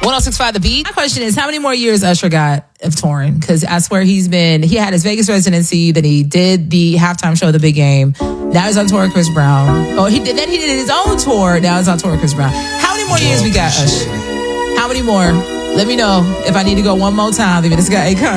106.5 The Beat. My question is, how many more years Usher got of touring? Because I swear he had his Vegas residency, then he did the halftime show, The Big Game. Now he's on tour with Chris Brown. Then he did his own tour. Now he's on tour with Chris Brown. How many more years we got, Usher? How many more? Let me know if I need to go one more time. Leave it. This guy Akon.